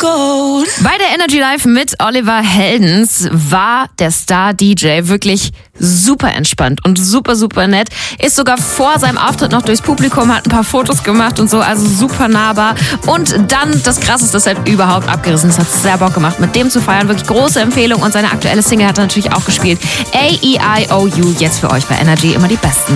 Bei der Energy Live mit Oliver Heldens war der Star-DJ wirklich super entspannt und super, super nett. Ist sogar vor seinem Auftritt noch durchs Publikum, hat ein paar Fotos gemacht und so, also super nahbar. Und dann das krasseste Set überhaupt abgerissen. Es hat sehr Bock gemacht, mit dem zu feiern. Wirklich große Empfehlung und seine aktuelle Single hat er natürlich auch gespielt. A-E-I-O-U, jetzt für euch bei Energy immer die besten.